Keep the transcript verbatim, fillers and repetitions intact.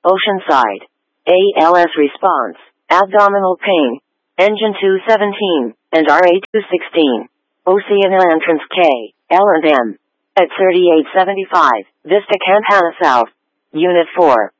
Oceanside. A L S response, abdominal pain. Engine two seventeen, and R A two sixteen. Oceana entrance K, L and M. At thirty-eight seventy-five, Vista Campana South. Unit four.